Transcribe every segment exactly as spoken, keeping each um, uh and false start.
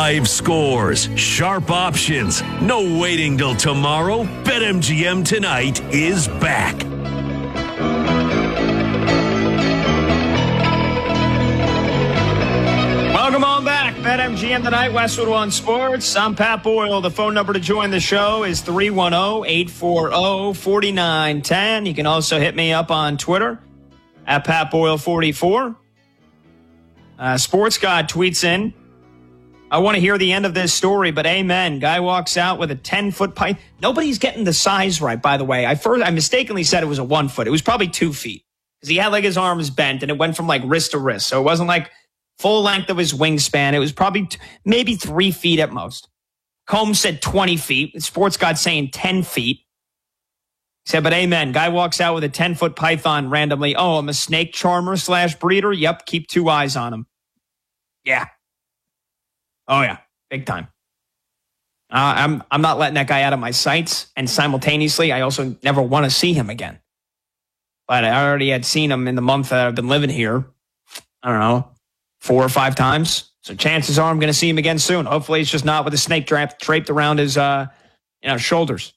Live scores, sharp options, no waiting till tomorrow. BetMGM Tonight is back. Welcome on back. BetMGM Tonight, Westwood One Sports. I'm Pat Boyle. The phone number to join the show is three one zero, eight four zero, four nine one zero. You can also hit me up on Twitter at Pat Boyle forty-four. Uh, Sports God tweets in, I want to hear the end of this story, but amen. Guy walks out with a ten-foot pipe. Nobody's getting the size right, by the way. I first I mistakenly said it was a one foot. It was probably two feet because he had like his arms bent and it went from like wrist to wrist. So it wasn't like full length of his wingspan. It was probably t- maybe three feet at most. Combs said twenty feet. Sports God saying ten feet. He said, but amen. Guy walks out with a ten-foot python randomly. Oh, I'm a snake charmer slash breeder. Yep, keep two eyes on him. Yeah. Oh, yeah. Big time. Uh, I'm I'm not letting that guy out of my sights. And simultaneously, I also never want to see him again. But I already had seen him in the month that I've been living here. I don't know, four or five times. So chances are I'm going to see him again soon. Hopefully it's just not with a snake draped, draped around his uh, you know, shoulders.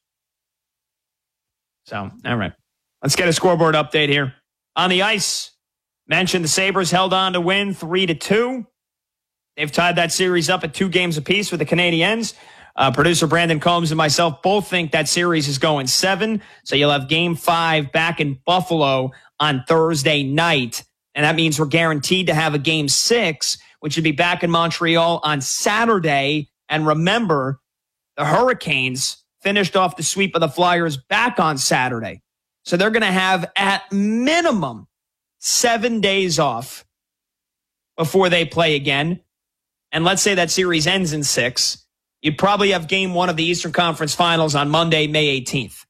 So, all right. Let's get a scoreboard update here. On the ice, mentioned the Sabres held on to win three to two. They've tied that series up at two games apiece with the Canadiens. Uh, producer Brandon Combs and myself both think that series is going seven. So you'll have game five back in Buffalo on Thursday night. And that means we're guaranteed to have a game six, which would be back in Montreal on Saturday. And remember, the Hurricanes finished off the sweep of the Flyers back on Saturday. So they're going to have at minimum seven days off before they play again. And let's say that series ends in six. You'd probably have game one of the Eastern Conference Finals on Monday, May eighteenth.